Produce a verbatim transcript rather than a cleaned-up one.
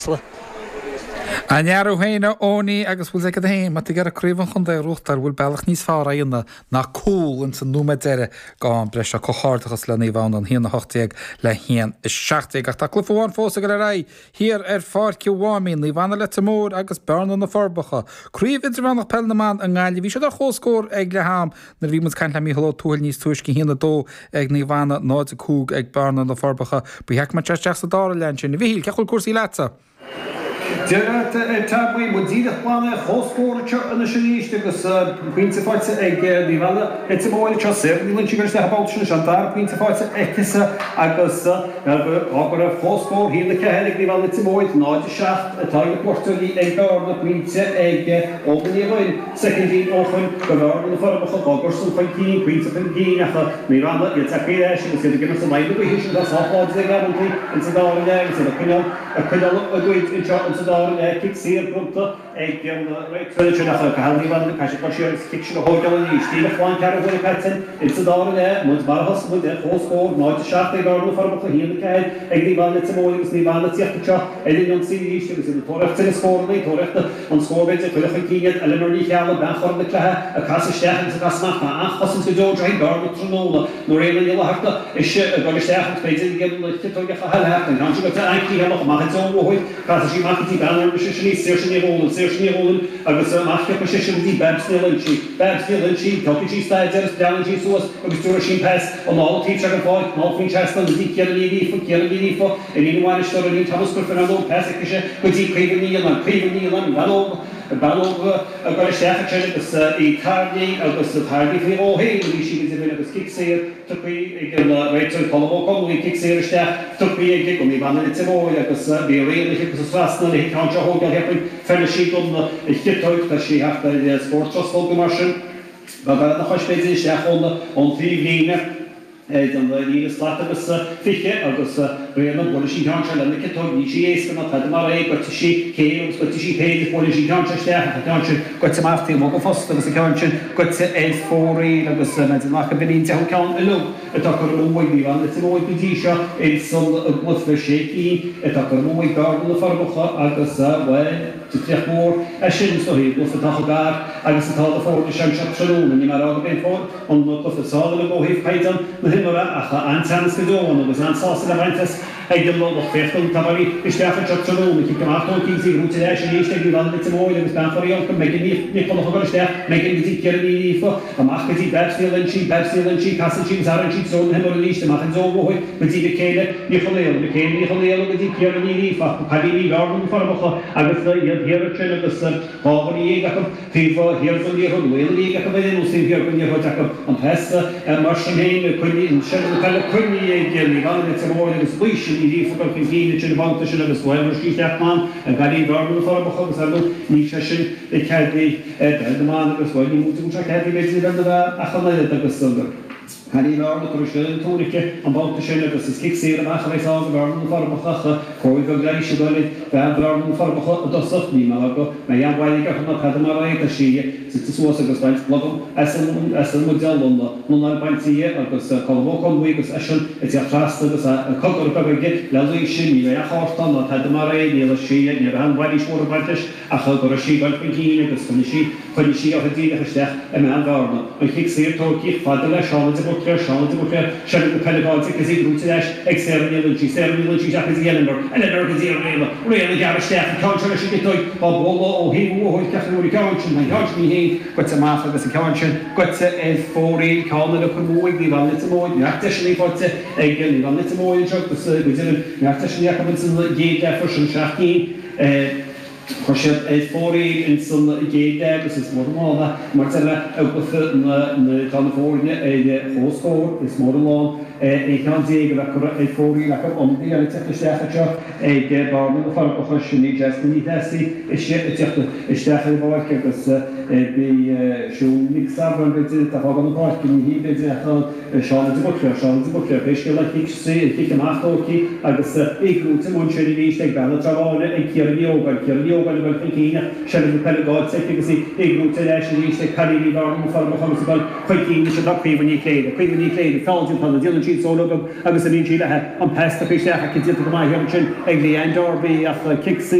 Anearú héine óní agus bhfuil ag héim mat gar aríomhan chun d ruchttar bhfuil bailach níos fára aonna ná cúil san núma deire gáin breis a chochardachas le níomhán an híana hochtaíag le hían is seaachtaigh ach tá clufháin fósa go ra hir ar fáirciú bháimín ní bhana le mór agus bearna na forbacha. Críomh idir bhannach pellnaán an gáile bhí se ar chóscór ag le ham na bhí mu caiint le míhalló túil níos tuisci híana dó ag ní bhana náid a cúg ag bearna na forbacha bu heic mar teteach sa dála lein sin bhíil cechuil cuasaí leta. Dera tabwi mudida plana hoscore in the shinish agus quinta fights ag the valla it's a boy chaser the lunch goes about shantar quinta fights ekisa agus opera hoscore here the kahelig the valla it's a boy not shaft a time quarterly ag the quinta ag open the line secondly open the for the Gogerson fighting quinta pengin after Miranda it's a crash is going to give us a light position that's all the guarantee and so down there it's a kinda a kinda a good in shot kick seer punta ag right tradition after Calvi van Cash Cashiers kitchen hotel in the steel flan caravan pattern it's a dollar there mud barhas mud der hoscore not the shaft they garden for the here the guy ag the van it's more is the van it's yet to and don't see the issue is the torch to score the torch on score bit for the king at Eleanor Lee Hall ban for the class a cast stach to gas nach ach was to do dry garden tronola no really you have to is go stach to the game like to get hal hat and can't you go to actually have a market on hoy cast she market banner position certainly rolling certainly rolling agus market position the bad still and she bad still and she copy she style just down she source agus to she pass on all teacher and point no fin chest and the Kelly for Kelly for and anyone is story Thomas Fernando pass it could he crave me and crave me and battle battle a got a chef agus e tardy agus the tardy for all hey she is a agus kick say took me again right to Colombo we kick say staff took me a gig on the van it's a boy agus be really because fast and he can't hold get happen finish she on ich get out that she have the sports hostel commercial but the hospital chef on on T V dan de hier slaat agus fiche agus brean policy council and the ketog ni she is not had mar e got she came got she paid policy council staff council got some after mo fast agus council got el four agus met ma benin te kan lo et ak er mooi die van het mooi petition in some what for shaky et ak er mooi garden for bocha agus well to take more a shouldn't so he was the gar agus the thought for the shank saloon and you mar og been for on not the saw the go he python ach antans gedaan en we zijn zelfs de rentes ag de lot of fifteen tabari is daar van chat zo met je gemaakt ook iets hoe te daar je eerst die dan met mooi en staan voor jou met je niet niet van de gewoon ster met je die keer die voor dan mag je die backstil en she backstil en she kassen she zaren she zo hebben we niet maken zo mooi met die kele niet van heel de kele niet van heel met die keer die van had die garden voor me agus je hier het channel dus over die ik heb veel hier van die hoe wil die ik heb bij de zien hier van je wat ik aan pesten en marschen heen kun je in schön kan kun je die gaan met zo mooi dus please die voor kan geen in de bank tussen de swelder schiet dat man en kan die garden voor me gaan zo niet session ik heb die de man dus wat je moet doen checken die met die dan daar gaan dat dat zonder Kan je nou dat er schön toerke aan bouw te schön dat is kick zeer maar wij zouden garden voor me gaan kooi van gleich zo wel daar garden voor me gaan dat is niet maar ook maar ja waar ik heb nog had maar weet dat je zit te zoals dat bij blog as een as een model dan dan dan bij zie je dat kan ook kan we dus als het ja vast dat een koker op een laat je zien ja gaat dan dat had maar weet dat je je dan waar die voor wat is ach dat er je kan beginnen dat kan je kan je op het die gezegd en aan garden ik kick zeer toerke vader schauen ze Shall shall the pedagogue take his route dash external she external she jack is yellow and then there is the real really got a staff culture she get like Bob Wallo oh he who he got the couch and couch me he got some off of the couch got to forty call it up more we want it more you actually got to again you want it more in truck the we didn't you actually have to get that for some shafty Choshet e forty in some gate there this is more than Marcella out with the California e Hoscore is more than e kan zeggen dat er e forty like on the and it's a staff e de barn the fark of ni just ni tasi is het zegt is daar heel mooi dat be show mix up and bit dat van de park in hier dit gaan schauen ze ook schauen ze ook is gelijk ik zie ik maak ook ik als ik moet ze moet je die steek bij het zou en keer die ook keer die bhil bhil chuicíine se le pegáid sé agus éagúta leis ríiste caríí bhar far chugus bhil chuicíine se doríomhní léide, chuomhní léide fáilú pan dílan siad sólagam agus a bhíon sílethe an pesta chuisteach a cintíta go maithheann sin ag líon Derby ach kick